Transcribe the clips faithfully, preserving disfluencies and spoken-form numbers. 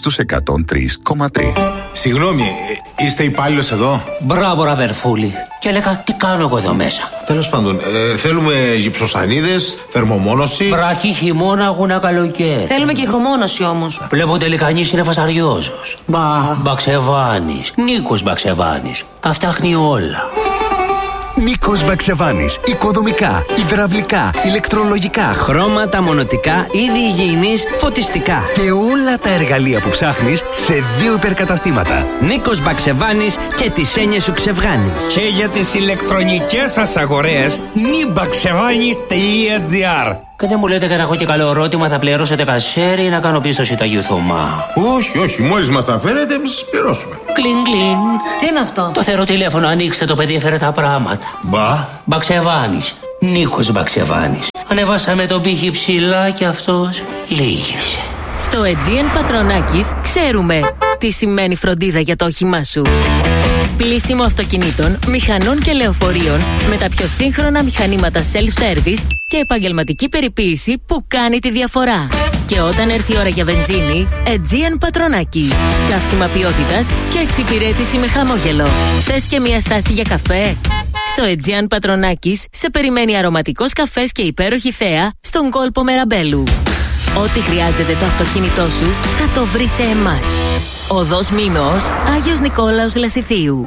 στους εκατόν τρία κόμμα τρία. Συγγνώμη, είστε υπάλληλος εδώ? Μπράβο, Ραβερφούλη. Και έλεγα, τι κάνω εγώ εδώ μέσα. Τέλος πάντων, ε, θέλουμε γυψοσανίδες, θερμομόνωση. Βρακή, χειμώνα, αγούνα, καλοκαίρι. Θέλουμε και ηχομόνωση όμως. Βλέπω τελικανής είναι φασαριόζος. Μπα. Μπαξεβάνης. Νίκος Μπαξεβάνης. Τα φτιάχνει όλα. Νίκος Μπαξεβάνης. Οικοδομικά, υδραυλικά, ηλεκτρολογικά, χρώματα, μονοτικά, είδη υγιεινής, φωτιστικά. Και όλα τα εργαλεία που ψάχνεις σε δύο υπερκαταστήματα. Νίκος Μπαξεβάνης και τις έννοιες σου ξεβγάνεις. Και για τις ηλεκτρονικές σας αγορές, νιμπαξεβάνης τελεία τζι άρ. Και δεν μου λέτε και να έχω και καλό ερώτημα, θα πληρώσετε κασέρι ή να κάνω πίστοση Ταγιού Θωμά? Όχι, όχι, μόλις μας τα φέρετε, εμείς σας πληρώσουμε. Κλιν, κλιν. Τι είναι αυτό? Το θεωρώ τηλέφωνο, ανοίξτε το, παιδί έφερε τα πράγματα. Μπα. Μπαξεβάνης. Νίκος Μπαξεβάνης. Ανεβάσαμε τον πύχη ψηλά και αυτός λύγησε. Στο Aegean Πατρονάκης ξέρουμε τι σημαίνει φροντίδα για το όχημά σου. Πλύσιμο αυτοκινήτων, μηχανών και λεωφορείων με τα πιο σύγχρονα μηχανήματα self-service και επαγγελματική περιποίηση που κάνει τη διαφορά. Και όταν έρθει η ώρα για βενζίνη, Aegean Πατρονάκης. Καύσιμα ποιότητας και εξυπηρέτηση με χαμόγελο. Θες και μια στάση για καφέ? Στο Aegean Πατρονάκης σε περιμένει αρωματικός καφές και υπέροχη θέα στον κόλπο Μεραμπέλου. Ό,τι χρειάζεται το αυτοκίνητό σου θα το βρει σε εμάς. Οδός Μήνος, Άγιος Νικόλαος Λασιθίου.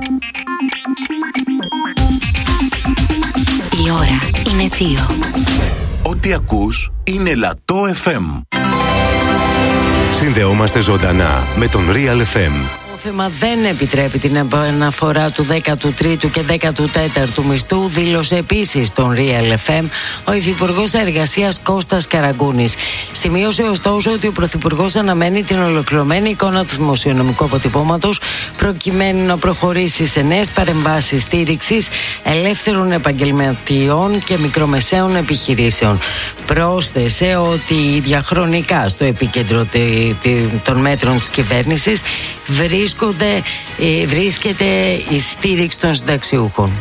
Η ώρα είναι δύο. Ό,τι ακούς είναι Λατό εφ εμ. Συνδεόμαστε ζωντανά με τον Real εφ εμ. Το θέμα δεν επιτρέπει την επαναφορά του δέκατου τρίτου και δέκατου τέταρτου μισθού, δήλωσε επίσης στον Real εφ εμ ο Υφυπουργός Εργασίας Κώστας Καραγκούνης. Σημείωσε ωστόσο ότι ο Πρωθυπουργός αναμένει την ολοκληρωμένη εικόνα του δημοσιονομικού αποτυπώματος προκειμένου να προχωρήσει σε νέες παρεμβάσεις στήριξης ελεύθερων επαγγελματιών και μικρομεσαίων επιχειρήσεων. Πρόσθεσε ότι διαχρονικά στο επίκεντρο των μέτρων της κυβέρνησης βρίσκονται, βρίσκεται η στήριξη των συνταξιούχων.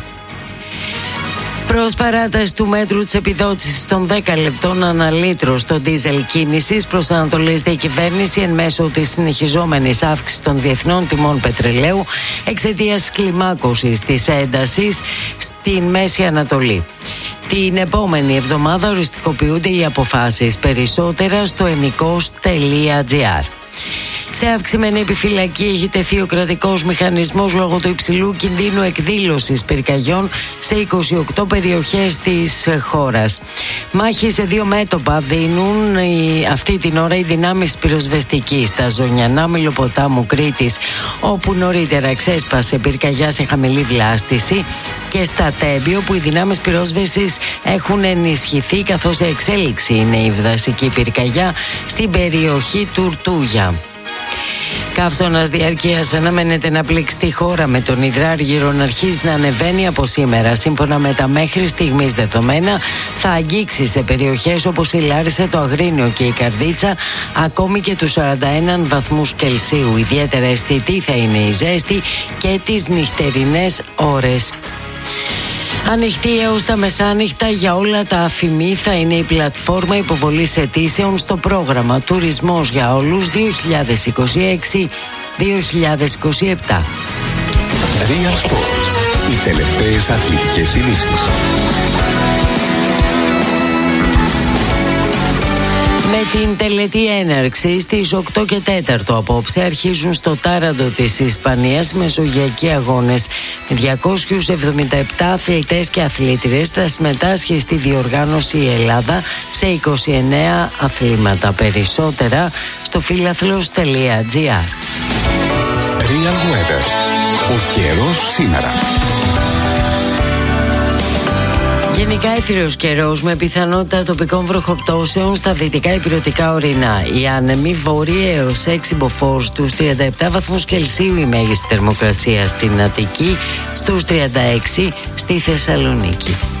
Προς παράταση του μέτρου της επιδότησης των δέκα λεπτών ανά λίτρο στο ντίζελ κίνησης, προσανατολίζεται η κυβέρνηση εν μέσω της συνεχιζόμενης αύξησης των διεθνών τιμών πετρελαίου εξαιτίας της κλιμάκωσης της έντασης στην Μέση Ανατολή. Την επόμενη εβδομάδα οριστικοποιούνται οι αποφάσεις. Περισσότερα στο ενικός τελεία τζι άρ. Σε αυξημένη επιφυλακή έχει τεθεί ο κρατικός μηχανισμός λόγω του υψηλού κινδύνου εκδήλωσης πυρκαγιών σε είκοσι οκτώ περιοχές της χώρας. Μάχη σε δύο μέτωπα δίνουν η, αυτή την ώρα οι δυνάμεις πυροσβεστικής στα Ζωνιανά Μιλοποτάμου Κρήτης, όπου νωρίτερα ξέσπασε πυρκαγιά σε χαμηλή βλάστηση, και στα Τέμπιο, που οι δυνάμεις πυρόσβεσης έχουν ενισχυθεί καθώς σε εξέλιξη είναι η δασική πυρκαγιά στην περιοχή Τουρτούγια. Καύσωνας διαρκείας αναμένεται να πλήξει τη χώρα, με τον υδράργυρο να αρχίζει να ανεβαίνει από σήμερα. Σύμφωνα με τα μέχρι στιγμής δεδομένα, θα αγγίξει σε περιοχές όπως η Λάρισα, το Αγρίνιο και η Καρδίτσα ακόμη και τους σαράντα ένα βαθμούς Κελσίου. Ιδιαίτερα αισθητή θα είναι η ζέστη και τις νυχτερινές ώρες. Ανοιχτή έως τα μεσάνυχτα για όλα τα αφημί θα είναι η πλατφόρμα υποβολής αιτήσεων στο πρόγραμμα Τουρισμός για Όλους δύο χιλιάδες είκοσι έξι δύο χιλιάδες είκοσι επτά. Real Sports. Οι τελευταίες αθλητικές ειδήσεις. Με την τελετή έναρξη στις οκτώ και τέταρτο απόψε αρχίζουν στο Τάραντο της Ισπανίας μεσογειακοί αγώνες. Με διακόσιους εβδομήντα επτά αθλητές και αθλήτριες θα συμμετάσχει στη διοργάνωση η Ελλάδα σε είκοσι εννέα αθλήματα. Περισσότερα στο φίλαθλος τελεία τζι άρ. Real Weather. Ο καιρός σήμερα. Γενικά έθριος καιρός με πιθανότητα τοπικών βροχοπτώσεων στα δυτικά ηπειρωτικά ορεινά. Οι άνεμοι βόρειοι έως έξι μποφόρ στους τριάντα επτά βαθμούς Κελσίου η μέγιστη θερμοκρασία στην Αττική, στους τριάντα έξι στη Θεσσαλονίκη.